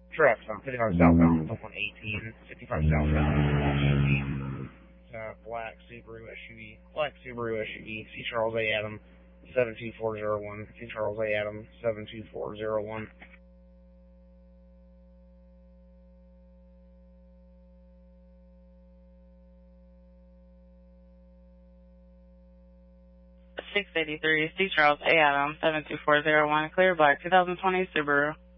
Correct. 55 southbound, 118. 55 southbound, 118. Black Subaru SUV. Black Subaru SUV. C. Charles A. Adam, 72401. C. Charles A. Adam, 72401. C. Charles A. Adam, 72401. Clear black 2020 Subaru.